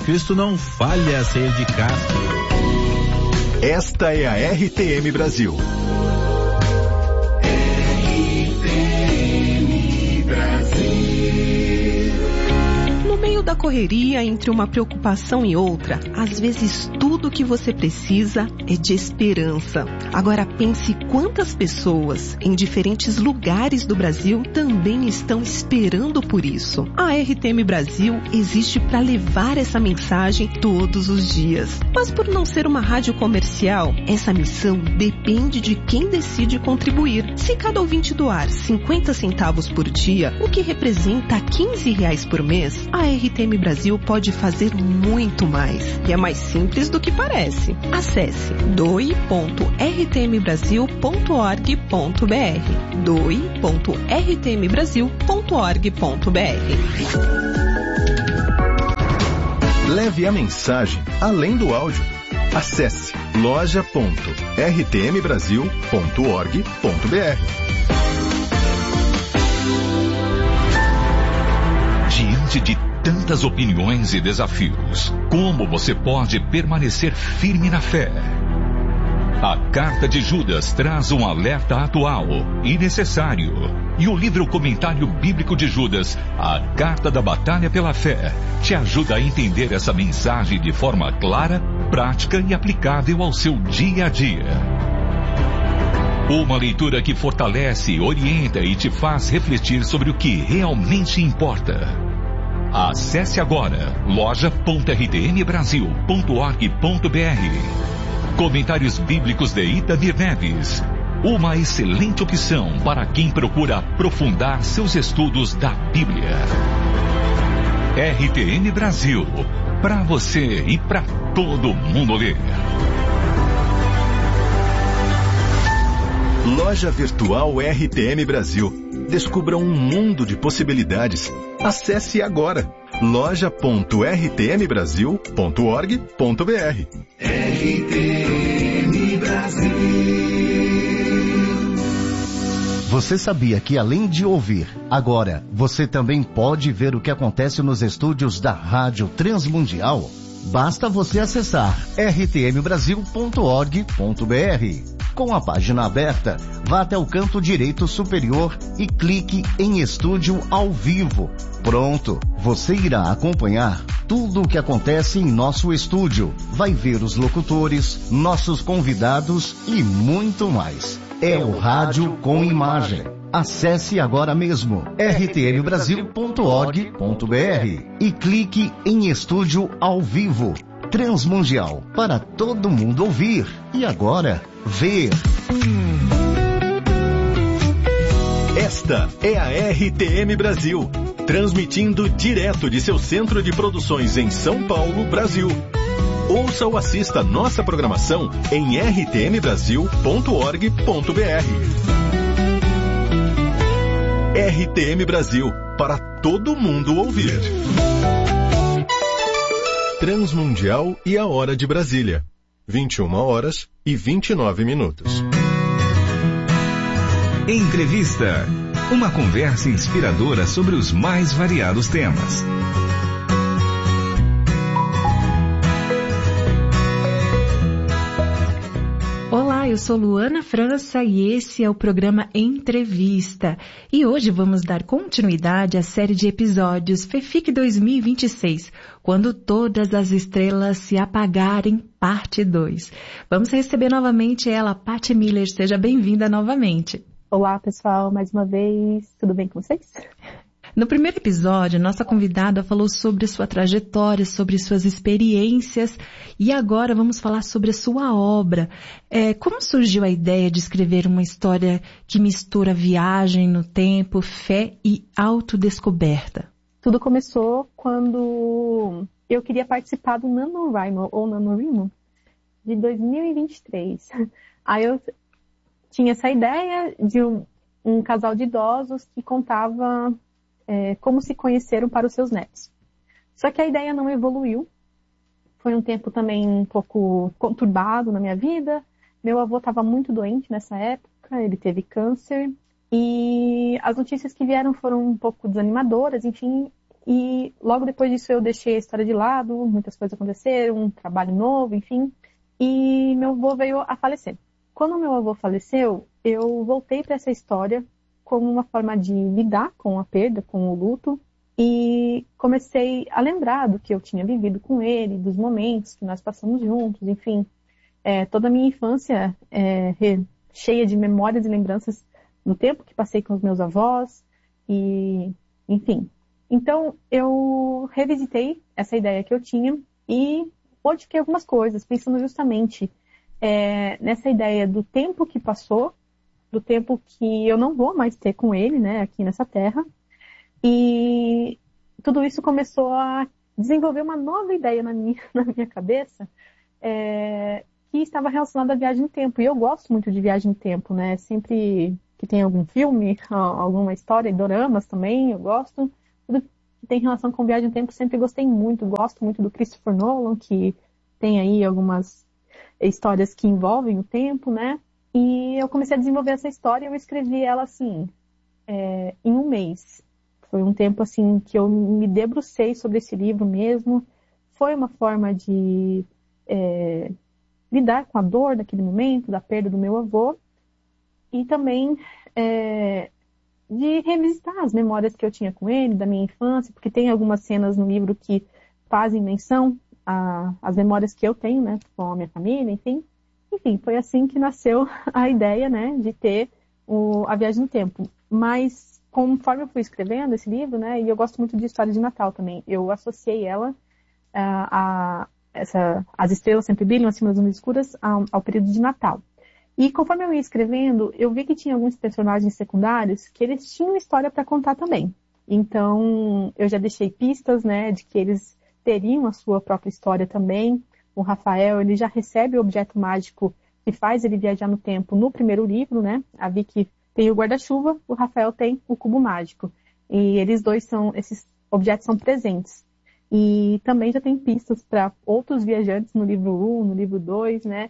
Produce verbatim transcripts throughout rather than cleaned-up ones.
Cristo não falha a sair de casa. Esta é a R T M Brasil. R T M Brasil. No meio da correria, entre uma preocupação e outra, às vezes tudo o que você precisa é de esperança. Agora pense quantas pessoas em diferentes lugares do Brasil também estão esperando por isso. A R T M Brasil existe para levar essa mensagem todos os dias. Mas por não ser uma rádio comercial, essa missão depende de quem decide contribuir. Se cada ouvinte doar cinquenta centavos por dia, o que representa quinze reais por mês, a R T M Brasil pode fazer muito mais. E é mais simples do que parece. Acesse doe ponto r t m brasil ponto org ponto b r doe ponto r t m brasil ponto org ponto b r. Leve a mensagem além do áudio. Acesse loja ponto r t m brasil ponto org ponto b r. Diante de tantas opiniões e desafios, como você pode permanecer firme na fé? A Carta de Judas traz um alerta atual e necessário. E o livro Comentário Bíblico de Judas, a Carta da Batalha pela Fé, te ajuda a entender essa mensagem de forma clara, prática e aplicável ao seu dia a dia. Uma leitura que fortalece, orienta e te faz refletir sobre o que realmente importa. Acesse agora loja ponto r t m brasil ponto org ponto b r. Comentários Bíblicos de Itamir Neves. Uma excelente opção para quem procura aprofundar seus estudos da Bíblia. R T M Brasil. Para você e para todo mundo ler. Loja Virtual R T M Brasil. Descubra um mundo de possibilidades. Acesse agora loja ponto r t m brasil ponto org ponto b r. R T M Brasil. Você sabia que além de ouvir, agora você também pode ver o que acontece nos estúdios da Rádio Transmundial? Basta você acessar r t m brasil ponto org ponto b r. Com a página aberta, vá até o canto direito superior e clique em Estúdio ao Vivo. Pronto, você irá acompanhar tudo o que acontece em nosso estúdio. Vai ver os locutores, nossos convidados e muito mais. É o Rádio com Imagem. Acesse agora mesmo r t m brasil ponto org ponto b r e clique em Estúdio ao Vivo. Transmundial, para todo mundo ouvir e agora ver. Esta é a R T M Brasil, transmitindo direto de seu centro de produções em São Paulo, Brasil. Ouça ou assista nossa programação em r t m brasil ponto org ponto b r. R T M Brasil, para todo mundo ouvir. Transmundial e a Hora de Brasília. vinte e uma horas e vinte e nove minutos. Entrevista. Uma conversa inspiradora sobre os mais variados temas. Olá, eu sou Luana França e esse é o programa Entrevista. E hoje vamos dar continuidade à série de episódios FEFIC dois mil e vinte e seis, Quando Todas as Estrelas Se Apagarem, parte dois. Vamos receber novamente ela, Paty Miller. Seja bem-vinda novamente. Olá, pessoal, mais uma vez. Tudo bem com vocês? No primeiro episódio, nossa convidada falou sobre sua trajetória, sobre suas experiências, e agora vamos falar sobre a sua obra. É, como surgiu a ideia de escrever uma história que mistura viagem no tempo, fé e autodescoberta? Tudo começou quando eu queria participar do NaNoWriMo, ou NaNoWriMo, de dois mil e vinte e três. Aí eu tinha essa ideia de um, um casal de idosos que contava é, como se conheceram para os seus netos. Só que a ideia não evoluiu. Foi um tempo também um pouco conturbado na minha vida. Meu avô estava muito doente nessa época, ele teve câncer. E as notícias que vieram foram um pouco desanimadoras, enfim. E logo depois disso eu deixei a história de lado, muitas coisas aconteceram, um trabalho novo, enfim, e meu avô veio a falecer. Quando meu avô faleceu, eu voltei para essa história como uma forma de lidar com a perda, com o luto, e comecei a lembrar do que eu tinha vivido com ele, dos momentos que nós passamos juntos, enfim. É, toda a minha infância é cheia de memórias e lembranças do tempo que passei com os meus avós, e enfim. Então, eu revisitei essa ideia que eu tinha e modifiquei algumas coisas, pensando justamente é, nessa ideia do tempo que passou, do tempo que eu não vou mais ter com ele, né, aqui nessa terra. E tudo isso começou a desenvolver uma nova ideia na minha, na minha cabeça, é, que estava relacionada à viagem no tempo. E eu gosto muito de viagem no tempo, né? Sempre que tem algum filme, alguma história, doramas também, eu gosto. Tudo que tem relação com viagem no tempo, sempre gostei muito. Gosto muito do Christopher Nolan, que tem aí algumas histórias que envolvem o tempo, né? E eu comecei a desenvolver essa história e eu escrevi ela assim, é, em um mês. Foi um tempo assim que eu me debrucei sobre esse livro mesmo. Foi uma forma de é, lidar com a dor daquele momento, da perda do meu avô. E também é, de revisitar as memórias que eu tinha com ele, da minha infância, porque tem algumas cenas no livro que fazem menção às memórias que eu tenho, né, com a minha família, enfim. Enfim, foi assim que nasceu a ideia, né, de ter o, a viagem no tempo. Mas, conforme eu fui escrevendo esse livro, né, e eu gosto muito de história de Natal também, eu associei ela a, a essa, as estrelas sempre brilham acima das nuvens escuras ao, ao período de Natal. E conforme eu ia escrevendo, eu vi que tinha alguns personagens secundários que eles tinham história para contar também. Então, eu já deixei pistas, né, de que eles teriam a sua própria história também. O Rafael, ele já recebe o objeto mágico que faz ele viajar no tempo no primeiro livro, né? A Vicky tem o guarda-chuva, o Rafael tem o cubo mágico. E eles dois são, esses objetos são presentes. E também já tem pistas para outros viajantes no livro um, no livro dois, né?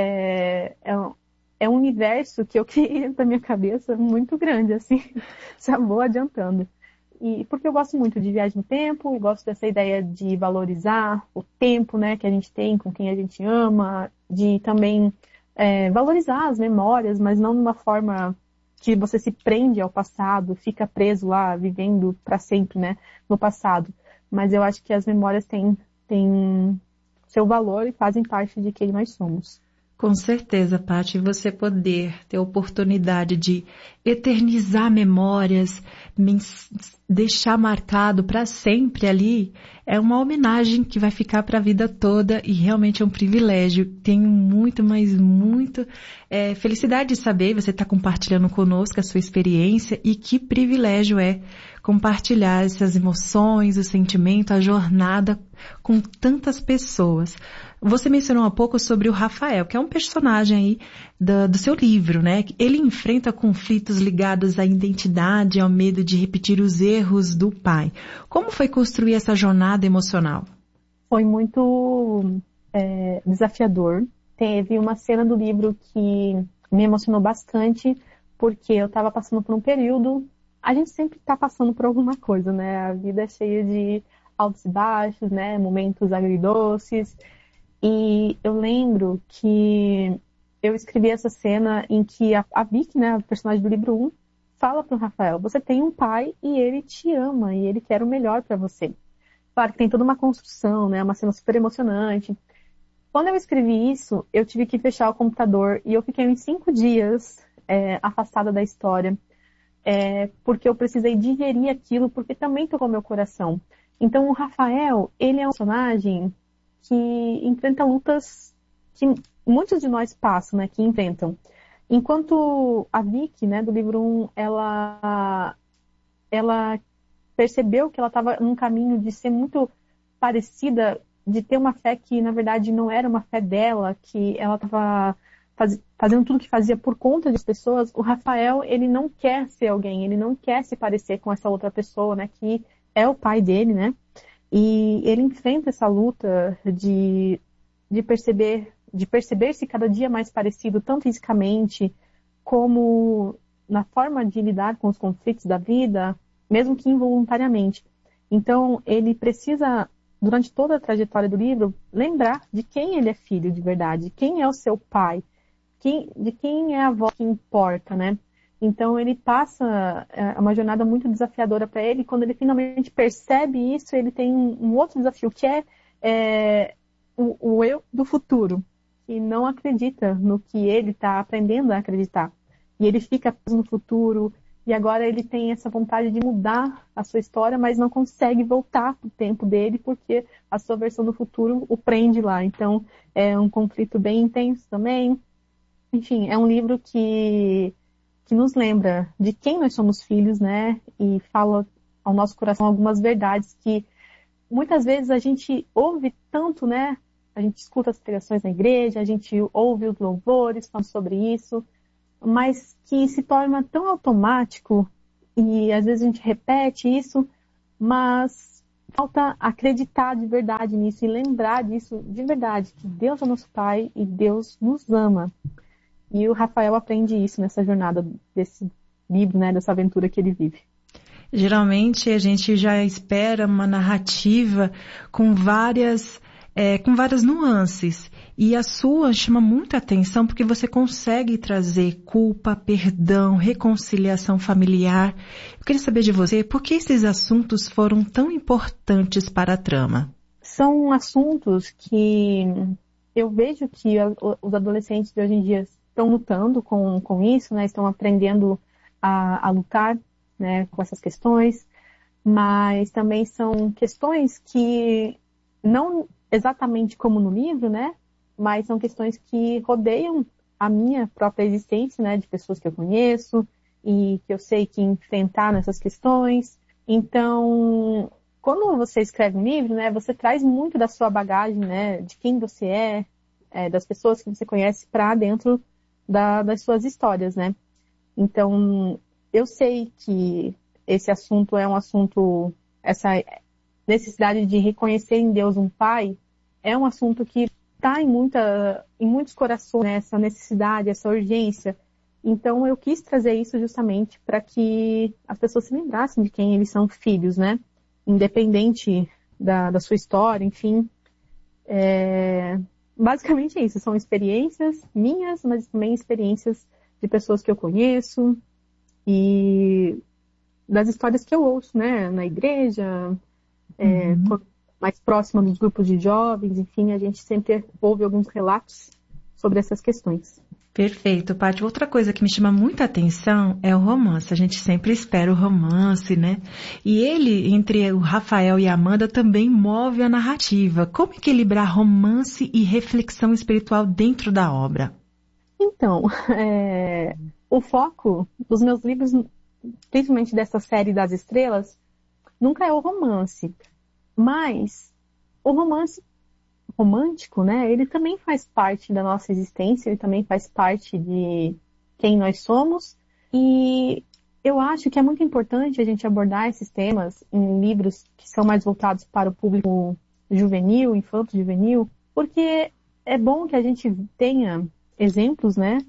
É, é, é um universo que eu criei na minha cabeça muito grande, assim, já vou adiantando. E porque eu gosto muito de viagem no tempo, e gosto dessa ideia de valorizar o tempo, né, que a gente tem com quem a gente ama, de também é, valorizar as memórias, mas não de uma forma que você se prende ao passado, fica preso lá, vivendo para sempre, né, no passado. Mas eu acho que as memórias têm, têm seu valor e fazem parte de quem nós somos. Com certeza, Paty, você poder ter a oportunidade de eternizar memórias, deixar marcado para sempre ali, é uma homenagem que vai ficar para a vida toda e realmente é um privilégio. Tenho muito, mas muito é, felicidade de saber, você está compartilhando conosco a sua experiência e que privilégio é compartilhar essas emoções, o sentimento, a jornada com tantas pessoas. Você mencionou há pouco sobre o Rafael, que é um personagem aí do, do seu livro, né? Ele enfrenta conflitos ligados à identidade, ao medo de repetir os erros do pai. Como foi construir essa jornada emocional? Foi muito é, desafiador. Teve uma cena do livro que me emocionou bastante, porque eu estava passando por um período... A gente sempre está passando por alguma coisa, né? A vida é cheia de altos e baixos, né? Momentos agridoces. E eu lembro que eu escrevi essa cena em que a, a Vicky, né, a personagem do livro um, fala para o Rafael, você tem um pai e ele te ama e ele quer o melhor para você. Claro que tem toda uma construção, né, uma cena super emocionante. Quando eu escrevi isso, eu tive que fechar o computador e eu fiquei uns cinco dias é, afastada da história, é, porque eu precisei digerir aquilo, porque também tocou meu coração. Então o Rafael, ele é um personagem que enfrenta lutas que muitos de nós passam, né, que inventam. Enquanto a Vicky, né, do livro um, ela, ela percebeu que ela estava num caminho de ser muito parecida, de ter uma fé que, na verdade, não era uma fé dela, que ela estava faz, fazendo tudo que fazia por conta das pessoas, o Rafael, ele não quer ser alguém, ele não quer se parecer com essa outra pessoa, né, que é o pai dele, né? E ele enfrenta essa luta de, de perceber, de perceber-se cada dia mais parecido, tanto fisicamente como na forma de lidar com os conflitos da vida, mesmo que involuntariamente. Então, ele precisa, durante toda a trajetória do livro, lembrar de quem ele é filho de verdade, quem é o seu pai, quem, de quem é a voz que importa, né? Então, ele passa é, uma jornada muito desafiadora para ele. Quando ele finalmente percebe isso, ele tem um, um outro desafio, que é, é o, o eu do futuro, que não acredita no que ele está aprendendo a acreditar. E ele fica no futuro, e agora ele tem essa vontade de mudar a sua história, mas não consegue voltar para o tempo dele, porque a sua versão do futuro o prende lá. Então, é um conflito bem intenso também. Enfim, é um livro que, que nos lembra de quem nós somos filhos, né? E fala ao nosso coração algumas verdades que muitas vezes a gente ouve tanto, né? A gente escuta as pregações na igreja, a gente ouve os louvores falando sobre isso, mas que se torna tão automático e às vezes a gente repete isso, mas falta acreditar de verdade nisso e lembrar disso de verdade, que Deus é nosso Pai e Deus nos ama. E o Rafael aprende isso nessa jornada desse livro, né, dessa aventura que ele vive. Geralmente a gente já espera uma narrativa com várias... É, com várias nuances, e a sua chama muita atenção porque você consegue trazer culpa, perdão, reconciliação familiar. Eu queria saber de você, por que esses assuntos foram tão importantes para a trama? São assuntos que eu vejo que os adolescentes de hoje em dia estão lutando com, com isso, né? Estão aprendendo a, a lutar, né, com essas questões, mas também são questões que não exatamente como no livro, né? Mas são questões que rodeiam a minha própria existência, né? De pessoas que eu conheço e que eu sei que enfrentar nessas questões. Então, quando você escreve um livro, né? Você traz muito da sua bagagem, né? De quem você é, é das pessoas que você conhece para dentro da, das suas histórias, né? Então, eu sei que esse assunto é um assunto, essa necessidade de reconhecer em Deus um pai, é um assunto que está em, muita, em muitos corações, né? Essa necessidade, essa urgência. Então eu quis trazer isso justamente para que as pessoas se lembrassem de quem eles são filhos, né? Independente da, da sua história, enfim. É... Basicamente é isso, são experiências minhas, mas também experiências de pessoas que eu conheço e das histórias que eu ouço, né? Na igreja, É, uhum. mais próxima dos grupos de jovens, enfim, a gente sempre ouve alguns relatos sobre essas questões. Perfeito, Paty. Outra coisa que me chama muita atenção é o romance. A gente sempre espera o romance, né? E ele, entre o Rafael e a Amanda, também move a narrativa. Como equilibrar romance e reflexão espiritual dentro da obra? Então, é, o foco dos meus livros, principalmente dessa série das estrelas, nunca é o romance, mas o romance romântico, né, ele também faz parte da nossa existência, ele também faz parte de quem nós somos, e eu acho que é muito importante a gente abordar esses temas em livros que são mais voltados para o público juvenil, infanto-juvenil, porque é bom que a gente tenha exemplos, né,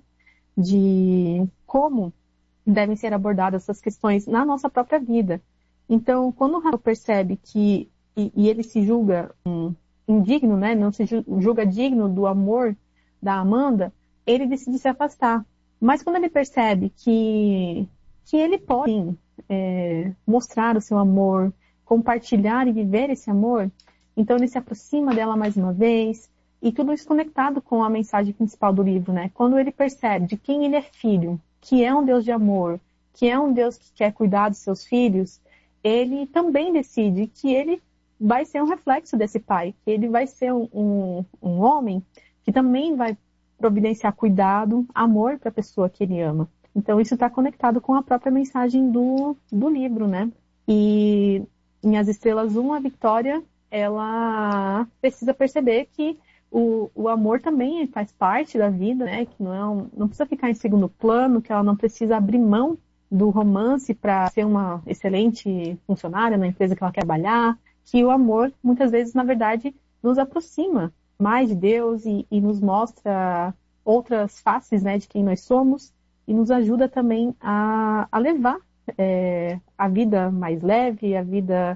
de como devem ser abordadas essas questões na nossa própria vida. Então, quando o Rafael percebe que, e, e ele se julga um, indigno, né, não se julga digno do amor da Amanda, ele decide se afastar. Mas quando ele percebe que, que ele pode é, mostrar o seu amor, compartilhar e viver esse amor, então ele se aproxima dela mais uma vez, e tudo isso conectado com a mensagem principal do livro, né? Quando ele percebe de quem ele é filho, que é um Deus de amor, que é um Deus que quer cuidar dos seus filhos, ele também decide que ele vai ser um reflexo desse pai, que ele vai ser um, um, um homem que também vai providenciar cuidado, amor para a pessoa que ele ama. Então isso está conectado com a própria mensagem do, do livro, né? E em As Estrelas um, a Victoria, ela precisa perceber que o, o amor também faz parte da vida, né? Que não, é um, não precisa ficar em segundo plano, que ela não precisa abrir mão do romance para ser uma excelente funcionária na empresa que ela quer trabalhar, que o amor, muitas vezes, na verdade, nos aproxima mais de Deus e, e nos mostra outras faces, né, de quem nós somos e nos ajuda também a, a levar é, a vida mais leve, a vida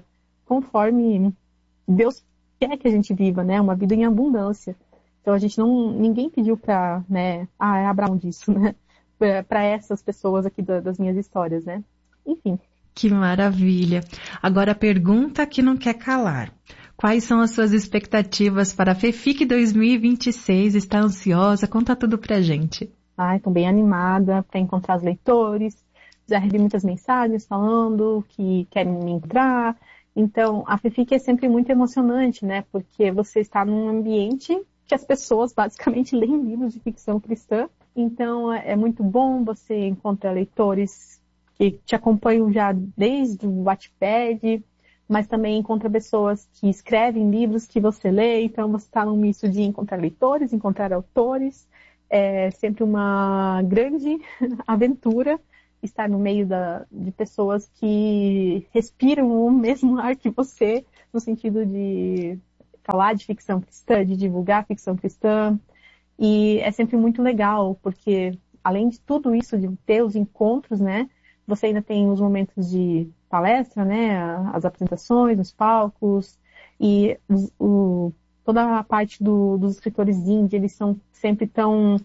conforme Deus quer que a gente viva, né? Uma vida em abundância. Então a gente não, ninguém pediu para, né, ah, é Abraão disso, né? Para essas pessoas aqui da, das minhas histórias, né? Enfim. Que maravilha. Agora a pergunta que não quer calar. Quais são as suas expectativas para a FEFIC dois mil e vinte e seis? Está ansiosa? Conta tudo pra gente. Ai, estou bem animada para encontrar os leitores. Já recebi muitas mensagens falando que querem me encontrar. Então, a FEFIC é sempre muito emocionante, né? Porque você está num ambiente que as pessoas basicamente leem livros de ficção cristã. Então, é muito bom você encontrar leitores que te acompanham já desde o Wattpad, mas também encontra pessoas que escrevem livros que você lê. Então, você está num misto de encontrar leitores, encontrar autores. É sempre uma grande aventura estar no meio da, de pessoas que respiram o mesmo ar que você, no sentido de falar de ficção cristã, de divulgar ficção cristã. E é sempre muito legal, porque além de tudo isso, de ter os encontros, né, você ainda tem os momentos de palestra, né, as apresentações, os palcos, e o, toda a parte do, dos escritores indie, eles são sempre tão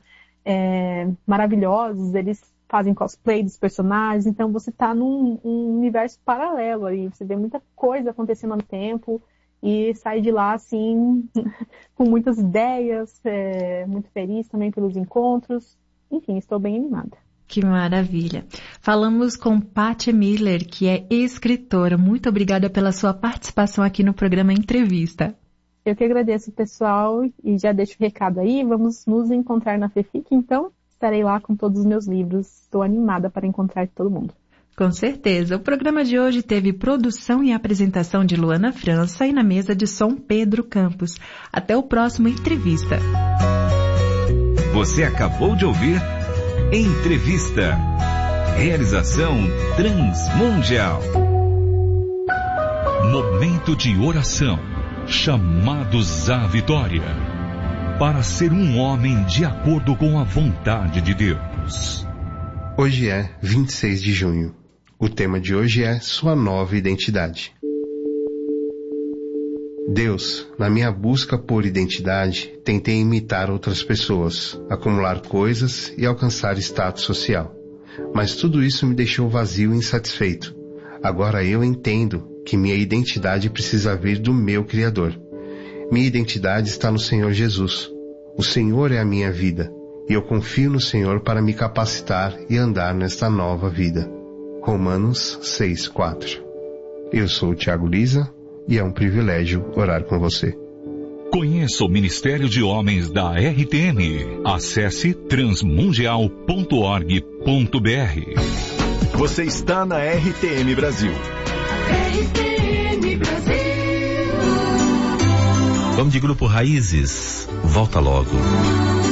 é, maravilhosos, eles fazem cosplay dos personagens, então você está num um universo paralelo aí, você vê muita coisa acontecendo ao tempo e sai de lá, assim, com muitas ideias, é, muito feliz também pelos encontros. Enfim, estou bem animada. Que maravilha. Falamos com Paty Miller, que é escritora. Muito obrigada pela sua participação aqui no programa Entrevista. Eu que agradeço, pessoal, e já deixo o recado aí. Vamos nos encontrar na FEFIC, então estarei lá com todos os meus livros. Estou animada para encontrar todo mundo. Com certeza. O programa de hoje teve produção e apresentação de Luana França e na mesa de som Pedro Campos. Até o próximo Entrevista. Você acabou de ouvir Entrevista. Realização Transmundial. Momento de oração. Chamados à vitória. Para ser um homem de acordo com a vontade de Deus. Hoje é vinte e seis de junho. O tema de hoje é sua nova identidade. Deus, na minha busca por identidade, tentei imitar outras pessoas, acumular coisas e alcançar status social. Mas tudo isso me deixou vazio e insatisfeito. Agora eu entendo que minha identidade precisa vir do meu Criador. Minha identidade está no Senhor Jesus. O Senhor é a minha vida, e eu confio no Senhor para me capacitar e andar nesta nova vida. Romanos seis, quatro. Eu sou o Thiago Lisa, e é um privilégio orar com você. Conheça o Ministério de Homens da R T M. Acesse transmundial ponto org ponto br. Você está na R T M Brasil. R T M Brasil. Vamos de Grupo Raízes. Volta logo.